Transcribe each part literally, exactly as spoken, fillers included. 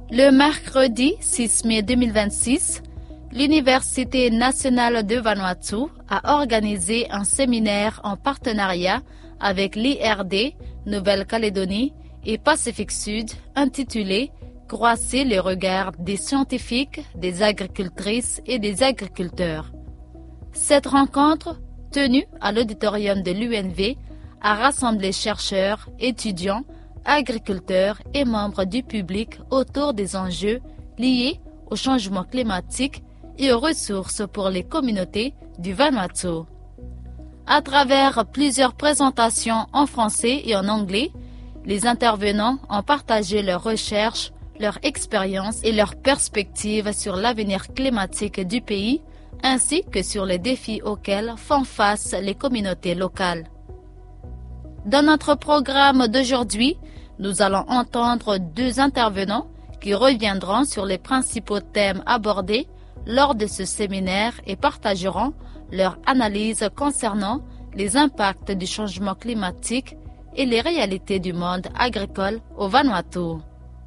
Le mercredi six mai deux mille vingt-six, l'Université nationale de Vanuatu a organisé un séminaire en partenariat avec l'I R D, Nouvelle-Calédonie et Pacifique Sud intitulé « Croiser les regards des scientifiques, des agricultrices et des agriculteurs ». Cette rencontre, tenue à l'auditorium de l'U N V, a rassemblé chercheurs, étudiants, agriculteurs et membres du public autour des enjeux liés au changement climatique et aux ressources pour les communautés du Vanuatu. À travers plusieurs présentations en français et en anglais, les intervenants ont partagé leurs recherches, leurs expériences et leurs perspectives sur l'avenir climatique du pays, ainsi que sur les défis auxquels font face les communautés locales. Dans notre programme d'aujourd'hui, nous allons entendre deux intervenants qui reviendront sur les principaux thèmes abordés lors de ce séminaire et partageront leur analyse concernant les impacts du changement climatique et les réalités du monde agricole au Vanuatu.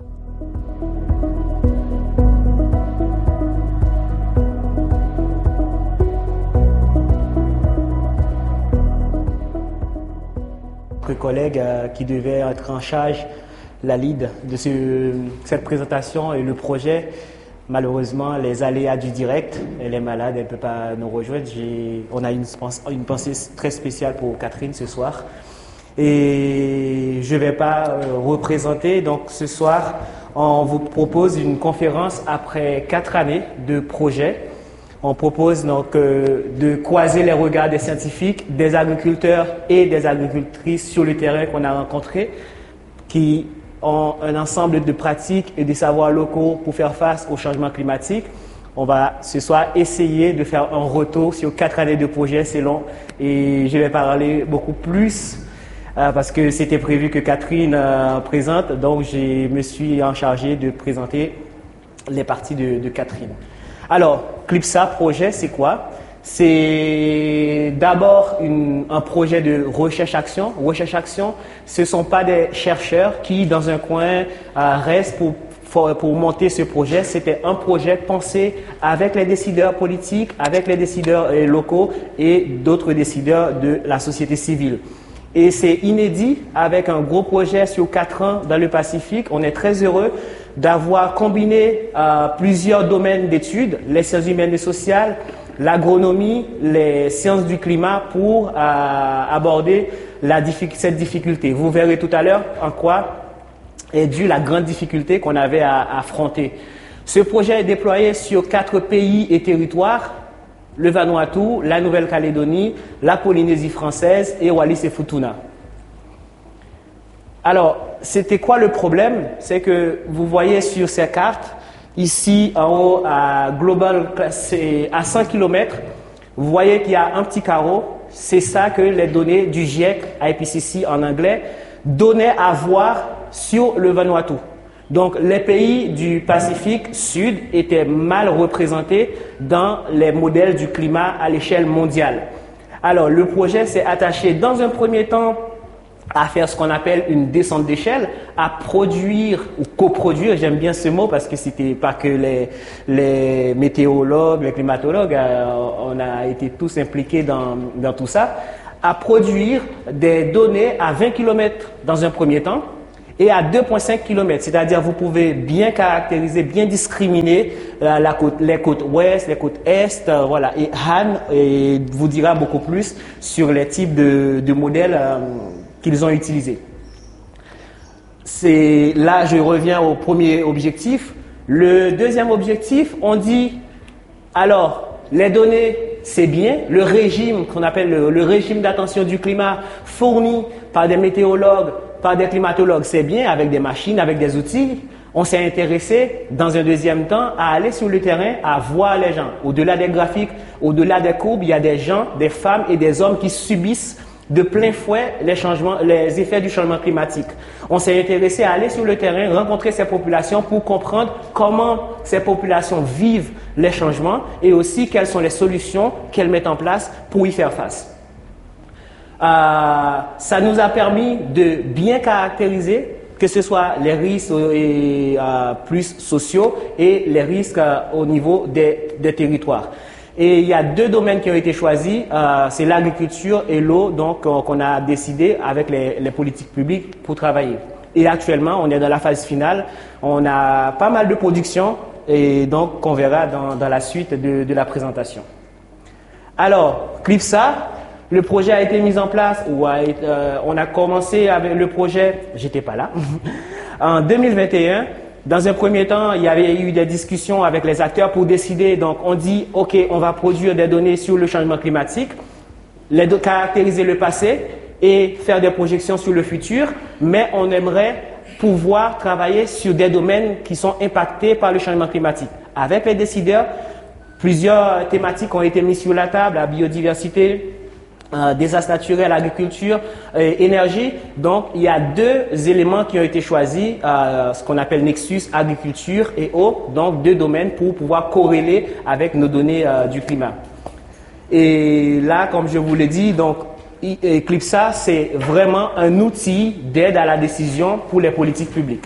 Notre collègue euh, qui devait être en charge, la lead de ce, cette présentation et le projet, malheureusement, les aléas du direct, elle est malade, elle ne peut pas nous rejoindre. J'ai, on a une, une pensée très spéciale pour Catherine ce soir. Et je ne vais pas euh, représenter, donc ce soir, on vous propose une conférence après quatre années de projet. On propose donc euh, de croiser les regards des scientifiques, des agriculteurs et des agricultrices sur le terrain qu'on a rencontrés, qui ont un ensemble de pratiques et de savoirs locaux pour faire face au changement climatique. On va ce soir essayer de faire un retour sur quatre années de projet, c'est long, et je vais parler beaucoup plus euh, parce que c'était prévu que Catherine euh, présente, donc je me suis en chargé de présenter les parties de, de Catherine. Alors, CLIPSA projet, c'est quoi? C'est d'abord une, un projet de recherche-action. Recherche-action, ce ne sont pas des chercheurs qui, dans un coin, euh, restent pour, pour, pour monter ce projet. C'était un projet pensé avec les décideurs politiques, avec les décideurs euh, locaux et d'autres décideurs de la société civile. Et c'est inédit avec un gros projet sur quatre ans dans le Pacifique. On est très heureux d'avoir combiné euh, plusieurs domaines d'études, les sciences humaines et sociales, l'agronomie, les sciences du climat pour euh, aborder la, cette difficulté. Vous verrez tout à l'heure en quoi est due la grande difficulté qu'on avait à, à affronter. Ce projet est déployé sur quatre pays et territoires, le Vanuatu, la Nouvelle-Calédonie, la Polynésie française et Wallis et Futuna. Alors, c'était quoi le problème? C'est que vous voyez sur ces cartes, ici en haut à Global, c'est à cent kilomètres, vous voyez qu'il y a un petit carreau. C'est ça que les données du GIEC, I P C C en anglais, donnaient à voir sur le Vanuatu. Donc, les pays du Pacifique Sud étaient mal représentés dans les modèles du climat à l'échelle mondiale. Alors, le projet s'est attaché dans un premier temps à faire ce qu'on appelle une descente d'échelle, à produire ou coproduire, j'aime bien ce mot parce que c'était pas que les, les météorologues, les climatologues, euh, on a été tous impliqués dans, dans tout ça, à produire des données à vingt kilomètres dans un premier temps, et à deux virgule cinq kilomètres, c'est-à-dire vous pouvez bien caractériser, bien discriminer euh, la côte, les côtes ouest, les côtes est, euh, voilà. Et Han et vous dira beaucoup plus sur les types de, de modèles euh, qu'ils ont utilisés. C'est là, je reviens au premier objectif. Le deuxième objectif, on dit alors les données, c'est bien. Le régime qu'on appelle le, le régime d'attention du climat fourni par des météorologues, par des climatologues, c'est bien, avec des machines, avec des outils. On s'est intéressé, dans un deuxième temps, à aller sur le terrain, à voir les gens. Au-delà des graphiques, au-delà des courbes, il y a des gens, des femmes et des hommes qui subissent de plein fouet les changements, les effets du changement climatique. On s'est intéressé à aller sur le terrain, rencontrer ces populations pour comprendre comment ces populations vivent les changements et aussi quelles sont les solutions qu'elles mettent en place pour y faire face. Euh, ça nous a permis de bien caractériser que ce soit les risques et, euh, plus sociaux et les risques euh, au niveau des, des territoires. Et il y a deux domaines qui ont été choisis, euh, c'est l'agriculture et l'eau, donc euh, qu'on a décidé avec les, les politiques publiques pour travailler. Et actuellement, on est dans la phase finale, on a pas mal de production et donc qu'on verra dans, dans la suite de, de la présentation. Alors, CLIPSA, le projet a été mis en place, ou a été, euh, on a commencé avec le projet, j'étais pas là, en deux mille vingt et un. Dans un premier temps, il y avait eu des discussions avec les acteurs pour décider, donc on dit, ok, on va produire des données sur le changement climatique, les do- caractériser le passé et faire des projections sur le futur, mais on aimerait pouvoir travailler sur des domaines qui sont impactés par le changement climatique. Avec les décideurs, plusieurs thématiques ont été mises sur la table, la biodiversité, Euh, désastres naturels, agriculture, euh, énergie. Donc, il y a deux éléments qui ont été choisis, euh, ce qu'on appelle Nexus, agriculture et eau, donc deux domaines pour pouvoir corréler avec nos données euh, du climat. Et là, comme je vous l'ai dit, donc, CLIPSA, c'est vraiment un outil d'aide à la décision pour les politiques publiques.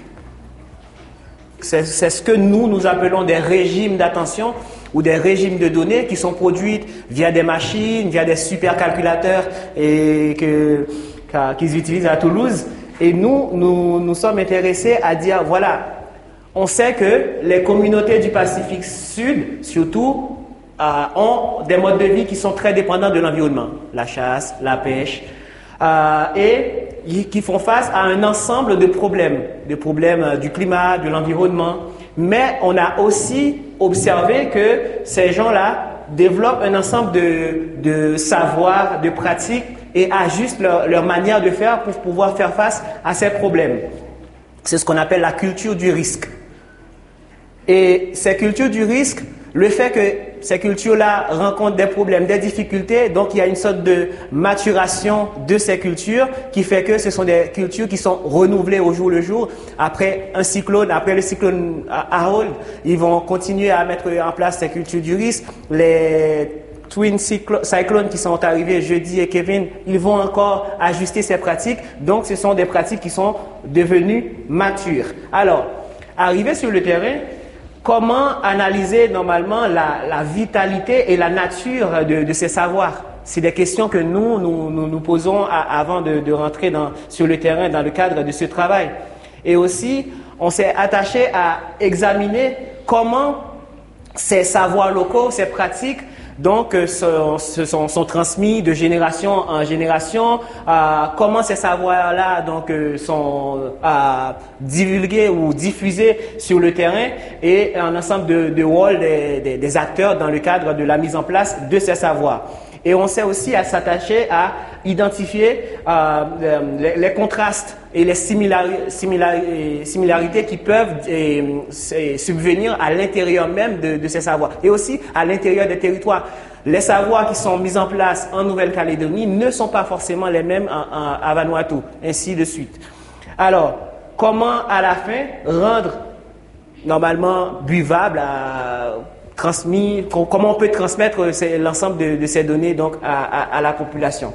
C'est, c'est ce que nous, nous appelons des régimes d'attention ou des régimes de données qui sont produites via des machines, via des supercalculateurs et que, qu'ils utilisent à Toulouse. Et nous, nous, nous sommes intéressés à dire, voilà, on sait que les communautés du Pacifique Sud, surtout, euh, ont des modes de vie qui sont très dépendants de l'environnement. La chasse, la pêche, euh, et qui font face à un ensemble de problèmes, des problèmes du climat, de l'environnement. Mais on a aussi observé que ces gens-là développent un ensemble de, de savoirs, de pratiques et ajustent leur, leur manière de faire pour pouvoir faire face à ces problèmes. C'est ce qu'on appelle la culture du risque. Et ces cultures du risque, le fait que ces cultures-là rencontrent des problèmes, des difficultés, donc il y a une sorte de maturation de ces cultures qui fait que ce sont des cultures qui sont renouvelées au jour le jour. Après un cyclone, après le cyclone Harold, ils vont continuer à mettre en place ces cultures du risque. Les Twin Cyclones qui sont arrivés jeudi et Kevin, ils vont encore ajuster ces pratiques. Donc ce sont des pratiques qui sont devenues matures. Alors, arrivé sur le terrain, comment analyser normalement la, la vitalité et la nature de, de ces savoirs? C'est des questions que nous, nous, nous, nous posons à, avant de, de rentrer dans, sur le terrain dans le cadre de ce travail. Et aussi, on s'est attaché à examiner comment ces savoirs locaux, ces pratiques, donc, sont, sont, sont transmis de génération en génération. Euh, comment ces savoirs-là donc sont euh, divulgués ou diffusés sur le terrain et un ensemble de, de rôles des, des, des acteurs dans le cadre de la mise en place de ces savoirs. Et on sait aussi à s'attacher à identifier euh, les, les contrastes et les similari similari similarités qui peuvent et, et subvenir à l'intérieur même de, de ces savoirs et aussi à l'intérieur des territoires. Les savoirs qui sont mis en place en Nouvelle-Calédonie ne sont pas forcément les mêmes en, en, à Vanuatu, ainsi de suite. Alors, comment à la fin rendre normalement buvable à transmis, comment on peut transmettre l'ensemble de, de ces données donc à, à, à la population.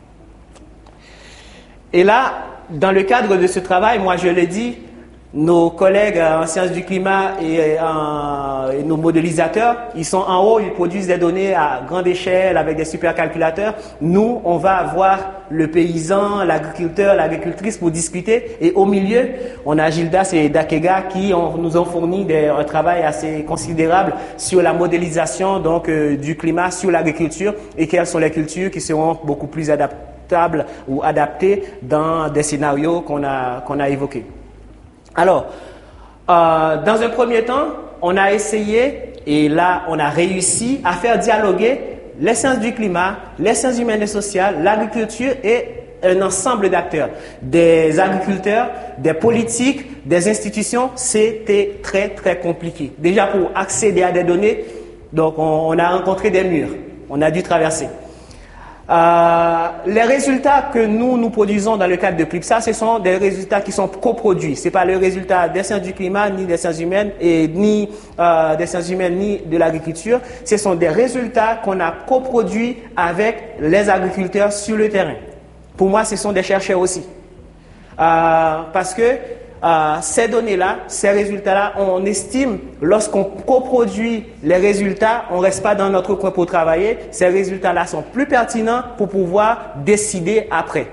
Et là, dans le cadre de ce travail, moi je l'ai dit, nos collègues en sciences du climat et, en, et nos modélisateurs, ils sont en haut, ils produisent des données à grande échelle avec des supercalculateurs. Nous, on va avoir le paysan, l'agriculteur, l'agricultrice pour discuter. Et au milieu, on a Gildas et Dakega qui ont, nous ont fourni des, un travail assez considérable sur la modélisation donc, euh, du climat, sur l'agriculture et quelles sont les cultures qui seront beaucoup plus adaptables ou adaptées dans des scénarios qu'on a, qu'on a évoqués. Alors, euh, dans un premier temps, on a essayé, et là, on a réussi à faire dialoguer les sciences du climat, les sciences humaines et sociales, l'agriculture et un ensemble d'acteurs. Des agriculteurs, des politiques, des institutions, c'était très, très compliqué. Déjà, pour accéder à des données, donc on, on a rencontré des murs, on a dû traverser. Euh, les résultats que nous, nous produisons dans le cadre de CLIPSA, ce sont des résultats qui sont coproduits. Ce n'est pas le résultat des sciences du climat, ni des sciences humaines, et ni euh, des sciences humaines, ni de l'agriculture. Ce sont des résultats qu'on a coproduits avec les agriculteurs sur le terrain. Pour moi, ce sont des chercheurs aussi. Euh, parce que euh, ces données-là, ces résultats-là, on estime, lorsqu'on coproduit les résultats, on ne reste pas dans notre coin pour travailler, ces résultats-là sont plus pertinents pour pouvoir décider après.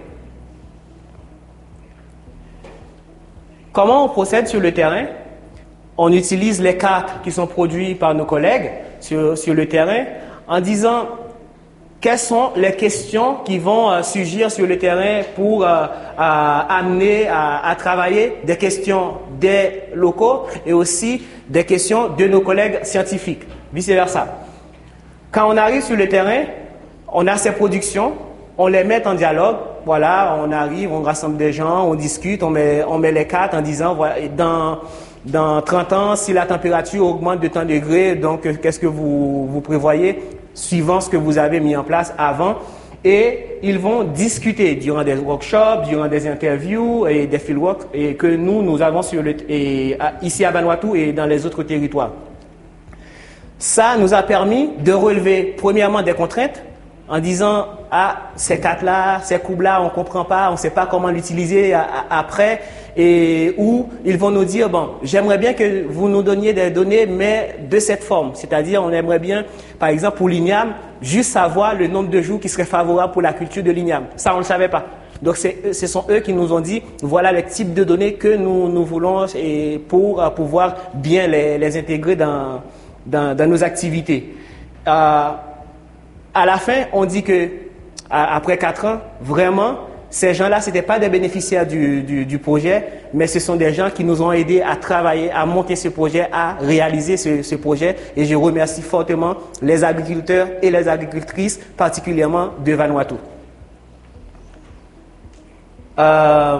Comment on procède sur le terrain? On utilise les cartes qui sont produites par nos collègues sur, sur le terrain en disant quelles sont les questions qui vont euh, surgir sur le terrain pour euh, euh, amener à, à travailler des questions des locaux et aussi des questions de nos collègues scientifiques, vice-versa. Quand on arrive sur le terrain, on a ces productions, on les met en dialogue, voilà, on arrive, on rassemble des gens, on discute, on met, on met les cartes en disant, voilà, dans, dans trente ans, si la température augmente de tant de degrés, donc qu'est-ce que vous, vous prévoyez suivant ce que vous avez mis en place avant, et ils vont discuter durant des workshops, durant des interviews et des fieldwork et que nous, nous avons sur le, et, ici à Vanuatu et dans les autres territoires. Ça nous a permis de relever premièrement des contraintes en disant « Ah, ces cartes-là, ces courbes-là, on ne comprend pas, on ne sait pas comment l'utiliser après. » Et où ils vont nous dire « Bon, j'aimerais bien que vous nous donniez des données, mais de cette forme. » C'est-à-dire, on aimerait bien, par exemple, pour l'igname, juste savoir le nombre de jours qui seraient favorables pour la culture de l'igname. Ça, on ne le savait pas. Donc, c'est, ce sont eux qui nous ont dit « Voilà les types de données que nous, nous voulons et pour uh, pouvoir bien les, les intégrer dans, dans, dans nos activités. Euh, » À la fin, on dit que après quatre ans, vraiment, ces gens-là, ce n'étaient pas des bénéficiaires du, du, du projet, mais ce sont des gens qui nous ont aidés à travailler, à monter ce projet, à réaliser ce, ce projet. Et je remercie fortement les agriculteurs et les agricultrices, particulièrement de Vanuatu. Euh,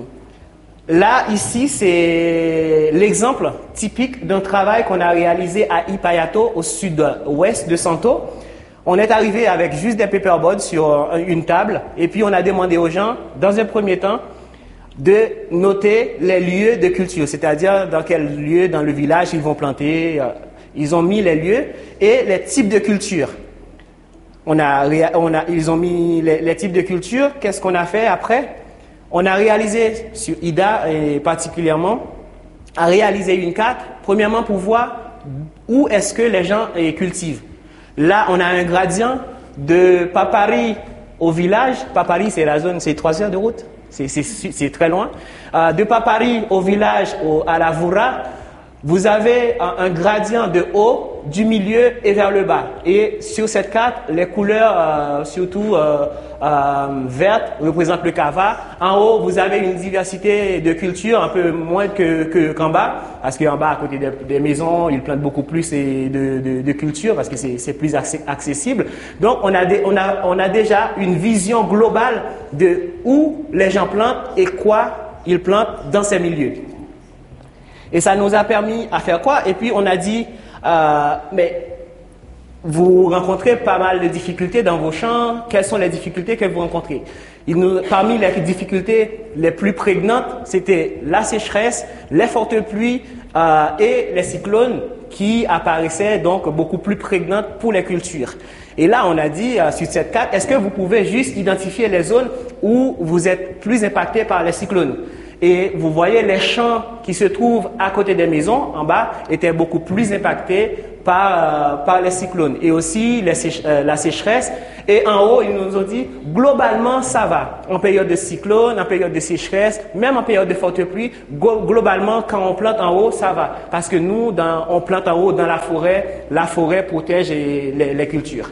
là, ici, c'est l'exemple typique d'un travail qu'on a réalisé à Ipayato, au sud-ouest de Santo. On est arrivé avec juste des paperboards sur une table et puis on a demandé aux gens, dans un premier temps, de noter les lieux de culture, c'est-à-dire dans quel lieu dans le village ils vont planter. Ils ont mis les lieux et les types de culture. On a, on a, ils ont mis les, les types de culture. Qu'est-ce qu'on a fait après? On a réalisé, sur I D A et particulièrement, a réalisé une carte, premièrement pour voir où est-ce que les gens cultivent. Là, on a un gradient de Papari au village. Papari, c'est la zone, c'est trois heures de route. C'est, c'est, c'est très loin. Euh, de Papari au village, au, à la Voura, vous avez un, un gradient de haut, du milieu et vers le bas. Et sur cette carte, les couleurs, euh, surtout euh, euh, vertes, représentent le kava. En haut, vous avez une diversité de cultures, un peu moins que, que, qu'en bas. Parce qu'en bas, à côté des, des maisons, ils plantent beaucoup plus de, de, de cultures parce que c'est, c'est plus accessible. Donc, on a, des, on, a, on a déjà une vision globale de où les gens plantent et quoi ils plantent dans ces milieux. Et ça nous a permis à faire quoi? Et puis, on a dit, euh, mais vous rencontrez pas mal de difficultés dans vos champs. Quelles sont les difficultés que vous rencontrez? Il nous, parmi les difficultés les plus prégnantes, c'était la sécheresse, les fortes pluies euh, et les cyclones qui apparaissaient donc beaucoup plus prégnantes pour les cultures. Et là, on a dit euh, sur cette carte, est-ce que vous pouvez juste identifier les zones où vous êtes plus impacté par les cyclones? Et vous voyez les champs qui se trouvent à côté des maisons, en bas, étaient beaucoup plus impactés par, euh, par les cyclones. Et aussi les séch- euh, la sécheresse. Et en haut, ils nous ont dit, globalement, ça va. En période de cyclone, en période de sécheresse, même en période de forte pluie, go- globalement, quand on plante en haut, ça va. Parce que nous, dans, on plante en haut dans la forêt. La forêt protège les, les cultures.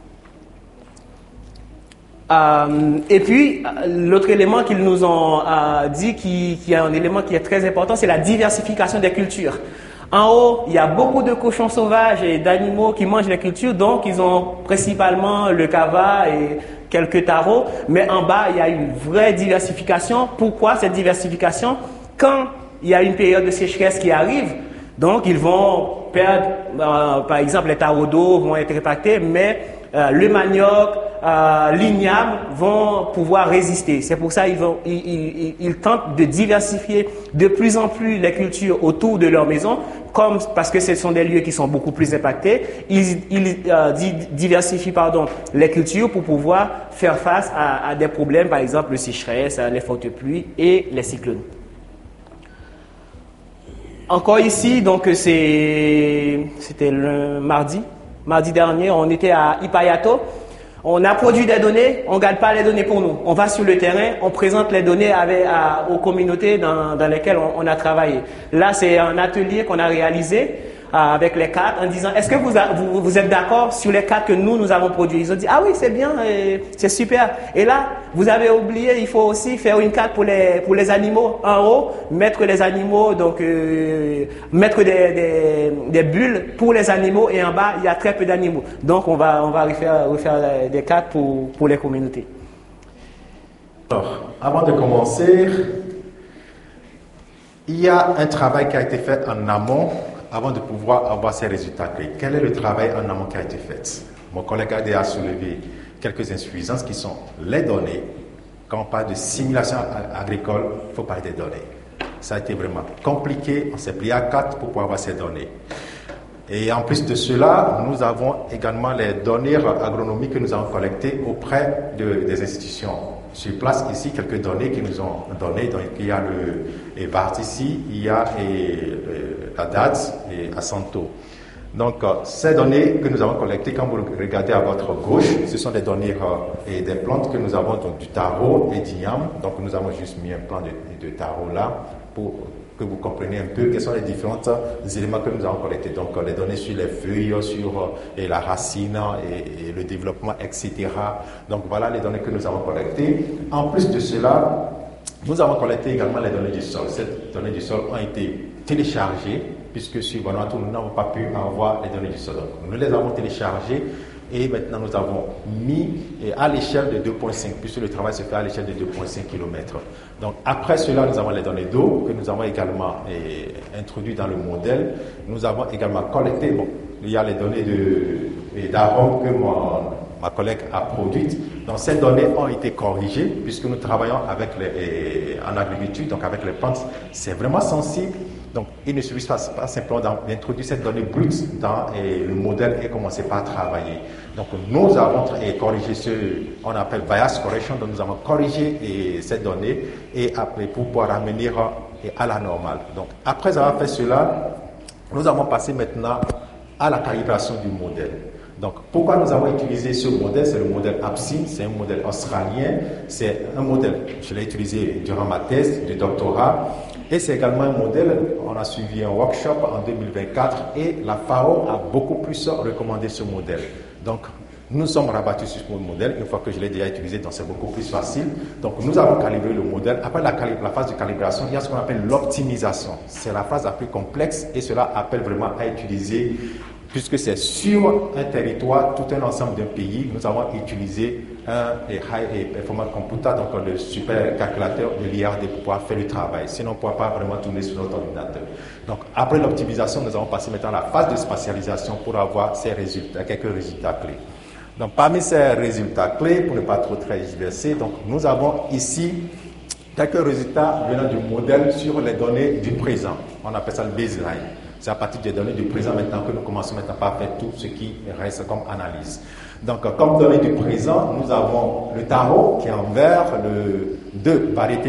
Euh, et puis, l'autre élément qu'ils nous ont euh, dit, qui, qui est un élément qui est très important, c'est la diversification des cultures. En haut, il y a beaucoup de cochons sauvages et d'animaux qui mangent les cultures, donc ils ont principalement le kava et quelques taros, mais en bas, il y a une vraie diversification. Pourquoi cette diversification? Quand il y a une période de sécheresse qui arrive, donc ils vont perdre, euh, par exemple, les tarots d'eau vont être impactés, mais euh, le manioc, euh, l'igname vont pouvoir résister. C'est pour ça qu'ils vont, ils, ils, ils tentent de diversifier de plus en plus les cultures autour de leur maison, comme parce que ce sont des lieux qui sont beaucoup plus impactés. Ils, ils euh, diversifient pardon, les cultures pour pouvoir faire face à, à des problèmes, par exemple, le sécheresse, les fortes pluies et les cyclones. encore ici, donc c'était le mardi, mardi dernier, on était à Ipayato. On a produit des données, on ne garde pas les données pour nous. On va sur le terrain, on présente les données avec, à, aux communautés dans, dans lesquelles on, on a travaillé. Là, c'est un atelier qu'on a réalisé euh, avec les cartes en disant, est-ce que vous, a, vous, vous êtes d'accord sur les cartes que nous, nous avons produites? Ils ont dit, ah oui, c'est bien, c'est super. Et là, vous avez oublié, il faut aussi faire une carte pour les, pour les animaux en haut, mettre les animaux, donc euh, mettre des, des, des bulles pour les animaux, et en bas, il y a très peu d'animaux. Donc, on va, on va refaire, refaire des cartes pour, pour les communautés. Alors, avant de commencer, il y a un travail qui a été fait en amont avant de pouvoir avoir ces résultats clés. Quel est le travail en amont qui a été fait? Mon collègue a déjà soulevé quelques insuffisances qui sont les données. Quand on parle de simulation agricole, il faut parler des données. Ça a été vraiment compliqué, on s'est plié à quatre pour pouvoir avoir ces données. Et en plus de cela, nous avons également les données agronomiques que nous avons collectées auprès de, des institutions. Sur place ici, quelques données qui nous ont données. Donc, il y a le V A R T ici, il y a et, et, la D A D S et Asanto. Donc, euh, ces données que nous avons collectées, quand vous regardez à votre gauche, ce sont des données euh, et des plantes que nous avons, donc du taro et du yam. Donc, nous avons juste mis un plan de, de taro là pour que vous compreniez un peu quels sont les différents éléments que nous avons collectés. Donc, euh, les données sur les feuilles, sur euh, et la racine et, et le développement, et cetera. Donc, voilà les données que nous avons collectées. En plus de cela, nous avons collecté également les données du sol. Ces données du sol ont été téléchargées, puisque sur Vanuatu, nous n'avons pas pu avoir les données du sol. Donc, nous les avons téléchargées et maintenant nous avons mis à l'échelle de deux virgule cinq, puisque le travail se fait à l'échelle de deux virgule cinq kilomètres. Donc après cela, nous avons les données d'eau que nous avons également eh, introduites dans le modèle. Nous avons également collecté, bon, il y a les données d'arômes que mon, ma collègue a produites. Donc ces données ont été corrigées, puisque nous travaillons avec les, eh, en agriculture, donc avec les plantes, c'est vraiment sensible. Donc, il ne suffit pas, pas simplement d'introduire cette donnée brute dans et le modèle et commencer par travailler. Donc, nous avons et corrigé ce qu'on appelle bias correction. Donc, nous avons corrigé et, ces données et après pour pouvoir ramener et, à la normale. Donc, après avoir fait cela, nous avons passé maintenant à la calibration du modèle. Donc, pourquoi nous avons utilisé ce modèle? C'est le modèle APSIM, c'est un modèle australien. C'est un modèle, je l'ai utilisé durant ma thèse de doctorat. Et c'est également un modèle, on a suivi un workshop en deux mille vingt-quatre et la FAO a beaucoup plus recommandé ce modèle. Donc, nous sommes rabattus sur ce modèle, une fois que je l'ai déjà utilisé, donc c'est beaucoup plus facile. Donc, nous avons calibré le modèle. Après la, la phase de calibration, il y a ce qu'on appelle l'optimisation. C'est la phase la plus complexe et cela appelle vraiment à utiliser, puisque c'est sur un territoire, tout un ensemble d'un pays, nous avons utilisé un high performance computer, donc le super calculateur de l'I R D pour pouvoir faire le travail. Sinon, on ne pourra pas vraiment tourner sur notre ordinateur. Donc, après l'optimisation, nous avons passé maintenant à la phase de spatialisation pour avoir ces résultats, quelques résultats clés. Donc, parmi ces résultats clés, pour ne pas trop transverser, donc nous avons ici quelques résultats venant du modèle sur les données du présent. On appelle ça le baseline. C'est à partir des données du présent maintenant que nous commençons maintenant par faire tout ce qui reste comme analyse. Donc, comme données du présent, nous avons le taro qui est en vert, le, deux variétés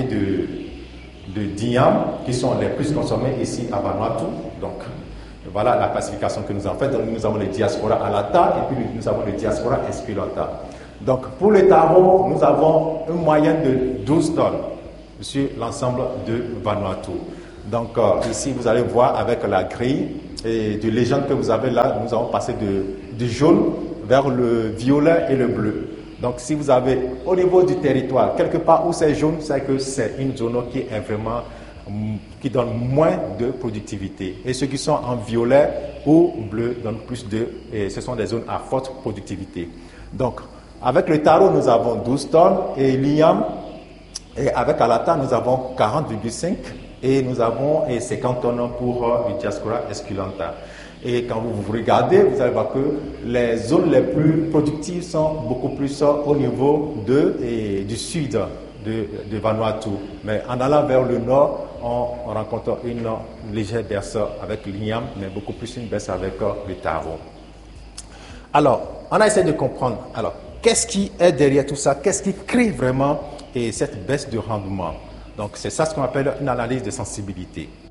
de, de diyam qui sont les plus consommées ici à Vanuatu. Donc, voilà la classification que nous avons faite. Donc, nous avons le Diaspora alata et puis nous avons le Diaspora esculenta. Donc, pour le taro, nous avons une moyenne de douze tonnes sur l'ensemble de Vanuatu. Donc, euh, ici, vous allez voir avec la grille et de légende que vous avez là, nous avons passé de, du jaune vers le violet et le bleu. Donc, si vous avez au niveau du territoire, quelque part où c'est jaune, c'est que c'est une zone qui est vraiment, qui donne moins de productivité. Et ceux qui sont en violet ou bleu donnent plus de, et ce sont des zones à forte productivité. Donc, avec le taro, nous avons douze tonnes et l'iyam, et avec alata, nous avons quarante virgule cinq. Et nous avons cinquante tonnes pour euh, le Diaspora esculenta. Et quand vous, vous regardez, vous allez voir que les zones les plus productives sont beaucoup plus euh, au niveau de, et, du sud de, de Vanuatu. Mais en allant vers le nord, on, on rencontre une euh, légère baisse avec l'iyam, mais beaucoup plus une baisse avec euh, le taro. Alors, on a essayé de comprendre. Alors, qu'est-ce qui est derrière tout ça? Qu'est-ce qui crée vraiment et cette baisse de rendement? Donc, c'est ça ce qu'on appelle une analyse de sensibilité.